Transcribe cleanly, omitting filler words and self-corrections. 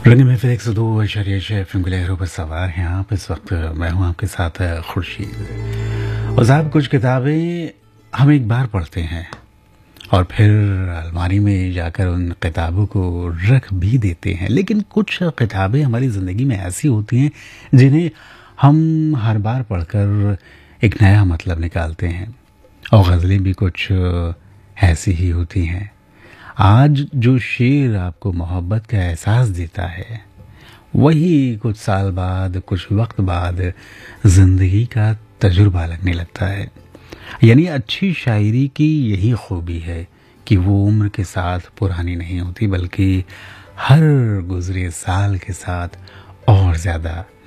रंग महफिल 102.6 एफएम के लहरों पर सवार हैं आप। इस वक्त मैं हूं आपके साथ खुर्शीद। और साहब, कुछ किताबें हम एक बार पढ़ते हैं और फिर अलमारी में जाकर उन किताबों को रख भी देते हैं, लेकिन कुछ किताबें हमारी ज़िंदगी में ऐसी होती हैं जिन्हें हम हर बार पढ़कर एक नया मतलब निकालते हैं। और गज़लें भी कुछ ऐसी ही होती हैं। आज जो शेर आपको मोहब्बत का एहसास देता है, वही कुछ साल बाद, कुछ वक्त बाद जिंदगी का तजुर्बा लगने लगता है। यानी अच्छी शायरी की यही खूबी है कि वो उम्र के साथ पुरानी नहीं होती, बल्कि हर गुजरे साल के साथ और ज़्यादा